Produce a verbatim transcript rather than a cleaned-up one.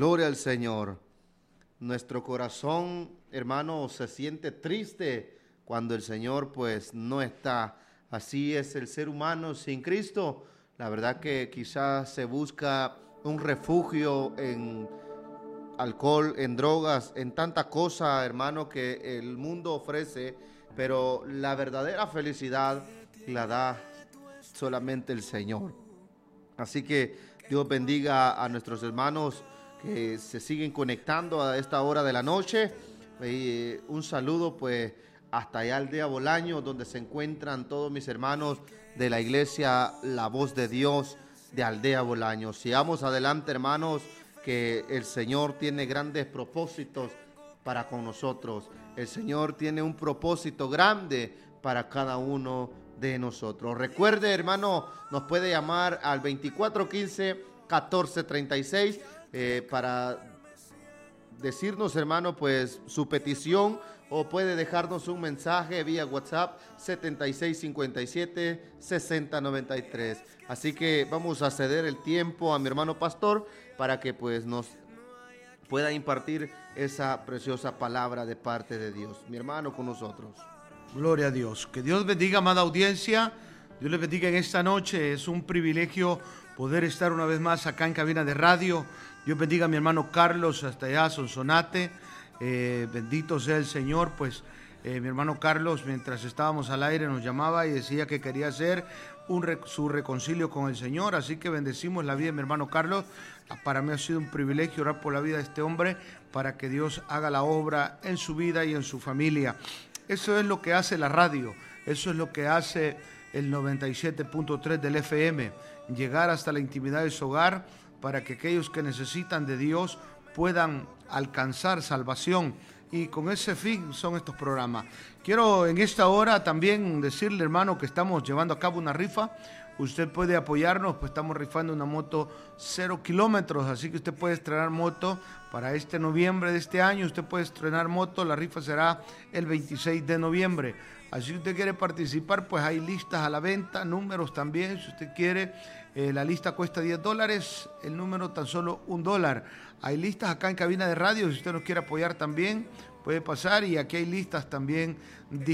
Gloria al Señor. Nuestro corazón, hermano, se siente triste cuando el Señor pues no está. Así es el ser humano sin Cristo. La verdad que quizás se busca un refugio en alcohol, en drogas, en tanta cosa, hermano, que el mundo ofrece, pero la verdadera felicidad la da solamente el Señor. Así que Dios bendiga a nuestros hermanos que se siguen conectando a esta hora de la noche. Eh, un saludo pues hasta allá Aldea Bolaño, donde se encuentran todos mis hermanos de la iglesia La Voz de Dios de Aldea Bolaño. Sigamos adelante, hermanos, que el Señor tiene grandes propósitos para con nosotros. El Señor tiene un propósito grande para cada uno de nosotros. Recuerde, hermano, nos puede llamar al veinticuatro quince, catorce treinta y seis eh, para decirnos, hermano, pues su petición, o puede dejarnos un mensaje vía WhatsApp setenta y seis cincuenta y siete sesenta noventa y tres. Así que vamos a ceder el tiempo a mi hermano pastor para que pues nos pueda impartir esa preciosa palabra de parte de Dios. Mi hermano con nosotros. Gloria a Dios. Que Dios bendiga, amada audiencia. Dios les bendiga en esta noche. Es un privilegio poder estar una vez más acá en cabina de radio. Dios bendiga a mi hermano Carlos hasta allá, Sonsonate. Eh, bendito sea el Señor. Pues eh, mi hermano Carlos, mientras estábamos al aire, nos llamaba y decía que quería hacer un rec- su reconcilio con el Señor. Así que bendecimos la vida de mi hermano Carlos. Para mí ha sido un privilegio orar por la vida de este hombre, para que Dios haga la obra en su vida y en su familia. Eso es lo que hace la radio, eso es lo que hace el noventa y siete punto tres del F M, llegar hasta la intimidad de su hogar para que aquellos que necesitan de Dios puedan alcanzar salvación, y con ese fin son estos programas. Quiero en esta hora también decirle, hermano, que estamos llevando a cabo una rifa. Usted puede apoyarnos, pues estamos rifando una moto cero kilómetros, así que usted puede estrenar moto para este noviembre de este año. Usted puede estrenar moto, la rifa será el veintiséis de noviembre. Así que usted quiere participar, pues hay listas a la venta, números también, si usted quiere. Eh, la lista cuesta diez dólares, el número tan solo un dólar. Hay listas acá en cabina de radio, si usted nos quiere apoyar también, puede pasar, y aquí hay listas también